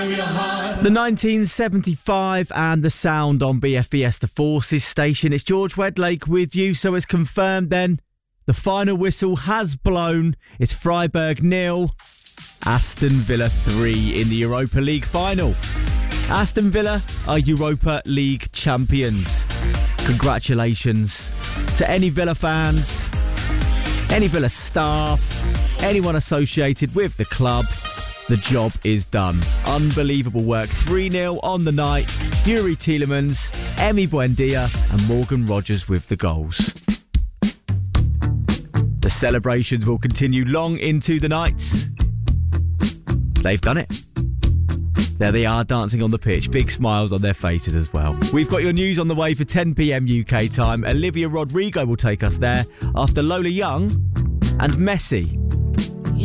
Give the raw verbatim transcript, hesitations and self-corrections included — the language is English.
The nineteen seventy-five and the sound on B F B S, the Forces station. It's George Wedlake with you. So it's confirmed then, the final whistle has blown. It's Freiburg nil, Aston Villa three in the Europa League final. Aston Villa are Europa League champions. Congratulations to any Villa fans, any Villa staff, anyone associated with the club. The job is done. Unbelievable work. three nil on the night. Yuri Tielemans, Emi Buendia and Morgan Rogers with the goals. The celebrations will continue long into the night. They've done it. There they are, dancing on the pitch. Big smiles on their faces as well. We've got your news on the way for ten p.m. U K time. Olivia Rodrigo will take us there after Lola Young and Messi.